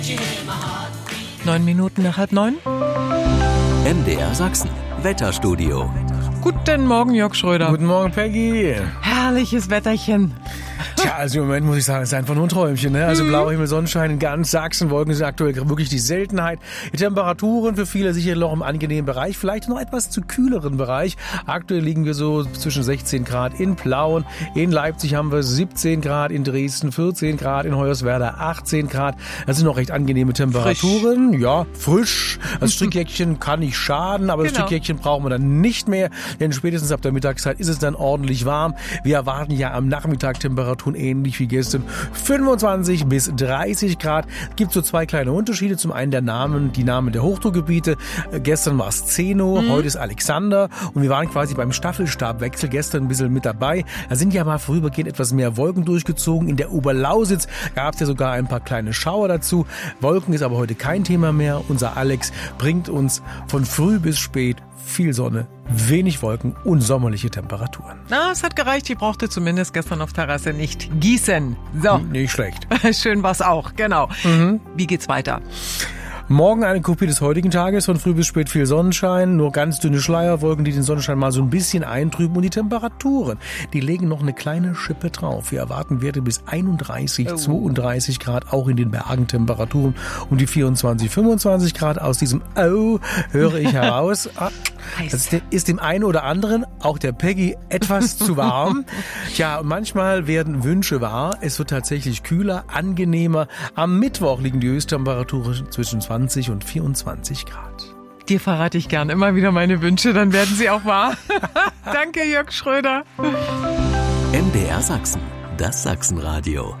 9 Minuten nach 8:30. MDR Sachsen. Wetterstudio. Guten Morgen, Jörg Schröder. Guten Morgen, Peggy. Herrliches Wetterchen. Tja, also im Moment muss ich sagen, es ist einfach nur ein Träumchen, ne? Also blauer Himmel, Sonnenschein in ganz Sachsen, Wolken sind aktuell wirklich die Seltenheit. Die Temperaturen für viele sicher noch im angenehmen Bereich, vielleicht noch etwas zu kühleren Bereich. Aktuell liegen wir so zwischen 16 Grad in Plauen. In Leipzig haben wir 17 Grad, in Dresden 14 Grad, in Hoyerswerda 18 Grad. Das sind noch recht angenehme Temperaturen. Frisch. Ja, frisch. Das Strickjäckchen kann nicht schaden, aber das Strickjäckchen brauchen wir dann nicht mehr, denn spätestens ab der Mittagszeit ist es dann ordentlich warm. Wir erwarten ja am Nachmittag Temperaturen ähnlich wie gestern. 25 bis 30 Grad. Gibt so zwei kleine Unterschiede. Zum einen die Namen der Hochdruckgebiete. Gestern war es Zeno, heute ist Alexander. Und wir waren quasi beim Staffelstabwechsel gestern ein bisschen mit dabei. Da sind ja mal vorübergehend etwas mehr Wolken durchgezogen. In der Oberlausitz gab es ja sogar ein paar kleine Schauer dazu. Wolken ist aber heute kein Thema mehr. Unser Alex bringt uns von früh bis spät viel Sonne, wenig Wolken und sommerliche Temperaturen. Na, es hat gereicht. Ich brauchte zumindest gestern auf Terrasse nicht gießen. So. Nicht schlecht. Schön war's auch, genau. Wie geht's weiter? Morgen eine Kopie des heutigen Tages, von früh bis spät viel Sonnenschein, nur ganz dünne Schleierwolken, die den Sonnenschein mal so ein bisschen eintrüben, und die Temperaturen, die legen noch eine kleine Schippe drauf. Wir erwarten Werte bis 31, 32 Grad, auch in den Bergen Temperaturen um die 24, 25 Grad. Aus diesem höre ich heraus, das ist dem einen oder anderen, auch der Peggy, etwas zu warm. Tja, manchmal werden Wünsche wahr. Es wird tatsächlich kühler, angenehmer. Am Mittwoch liegen die Höchsttemperaturen zwischen 20 und 24 Grad. Dir verrate ich gern immer wieder meine Wünsche, dann werden sie auch wahr. Danke, Jörg Schröder. MDR Sachsen, das Sachsenradio.